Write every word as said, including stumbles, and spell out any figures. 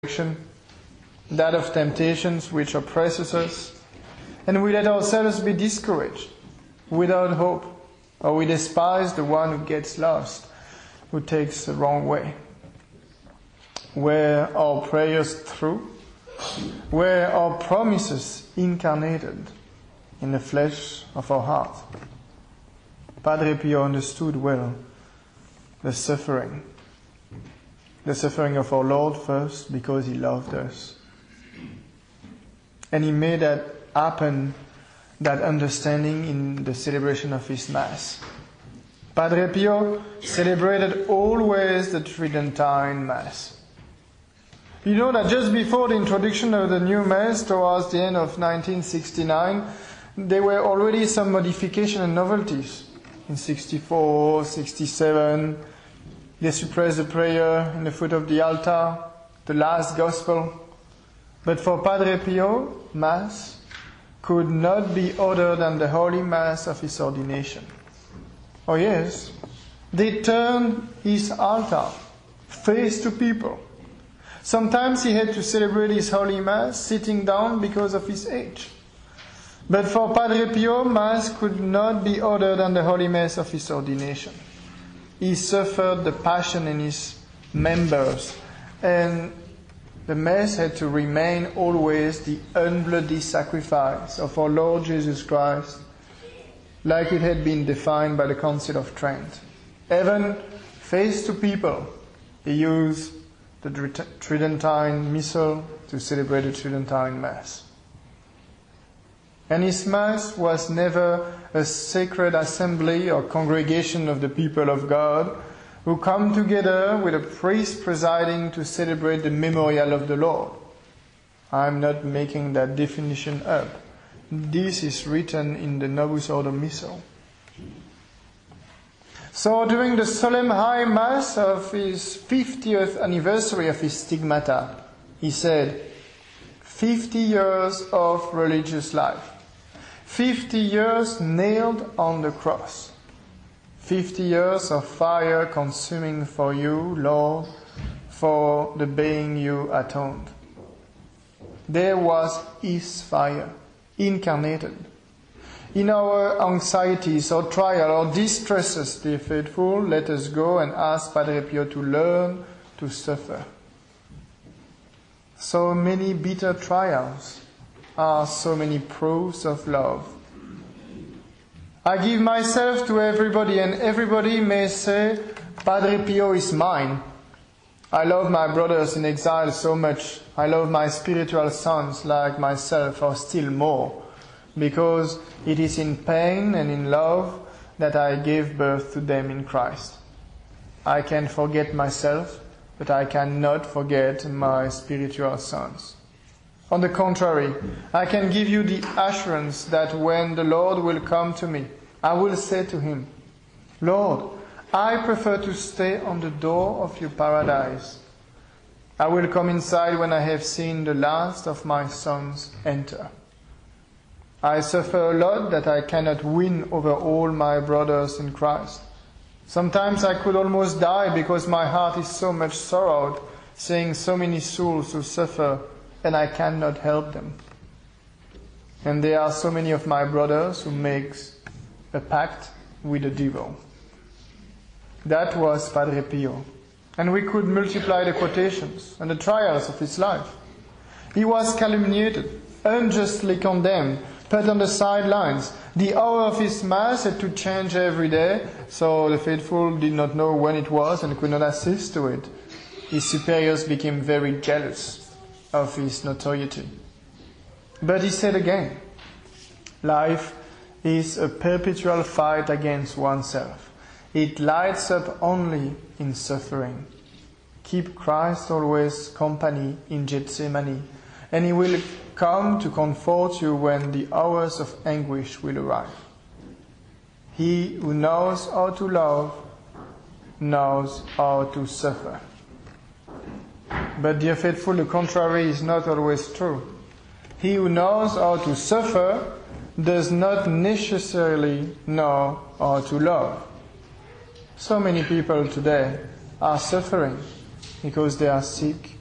that of temptations which oppresses us, and we let ourselves be discouraged, without hope, or we despise the one who gets lost, who takes the wrong way. Were our prayers true? Were our promises incarnated in the flesh of our heart? Padre Pio understood well the suffering. The suffering of our Lord first, because He loved us. And He made that happen, that understanding, in the celebration of His Mass. Padre Pio celebrated always the Tridentine Mass. You know that just before the introduction of the new Mass, towards the end of nineteen sixty-nine, there were already some modifications and novelties. In sixty-four, sixty-seven, they suppressed the prayer in the foot of the altar, the last Gospel. But for Padre Pio, Mass could not be other than the Holy Mass of his ordination. Oh yes, they turned his altar face to people. Sometimes he had to celebrate his Holy Mass sitting down because of his age. But for Padre Pio, Mass could not be other than the Holy Mass of his ordination. He suffered the passion in his members, and the Mass had to remain always the unbloody sacrifice of our Lord Jesus Christ, like it had been defined by the Council of Trent. Heaven face to people. He used the Tridentine Missal to celebrate the Tridentine Mass. And his Mass was never a sacred assembly or congregation of the people of God who come together with a priest presiding to celebrate the memorial of the Lord. I'm not making that definition up. This is written in the Novus Ordo Missal. So during the solemn high Mass of his fiftieth anniversary of his stigmata, he said, fifty years of religious life. Fifty years nailed on the cross. Fifty years of fire consuming for you, Lord, for the being you atoned. There was His fire, incarnated. In our anxieties or trial or distresses, dear faithful, let us go and ask Padre Pio to learn to suffer. So many bitter trials are so many proofs of love. I give myself to everybody, and everybody may say, Padre Pio is mine. I love my brothers in exile so much. I love my spiritual sons like myself, or still more, because it is in pain and in love that I gave birth to them in Christ. I can forget myself, but I cannot forget my spiritual sons. On the contrary, I can give you the assurance that when the Lord will come to me, I will say to Him, Lord, I prefer to stay on the door of your paradise. I will come inside when I have seen the last of my sons enter. I suffer a lot that I cannot win over all my brothers in Christ. Sometimes I could almost die because my heart is so much sorrowed, seeing so many souls who suffer, and I cannot help them. And there are so many of my brothers who make a pact with the devil. That was Padre Pio. And we could multiply the quotations and the trials of his life. He was calumniated, unjustly condemned, put on the sidelines. The hour of his Mass had to change every day, so the faithful did not know when it was and could not assist to it. His superiors became very jealous of his notoriety. But he said again, life is a perpetual fight against oneself. It lights up only in suffering. Keep Christ always company in Gethsemane, and He will come to comfort you when the hours of anguish will arrive. He who knows how to love knows how to suffer. But, dear faithful, the contrary is not always true. He who knows how to suffer does not necessarily know how to love. So many people today are suffering because they are sick,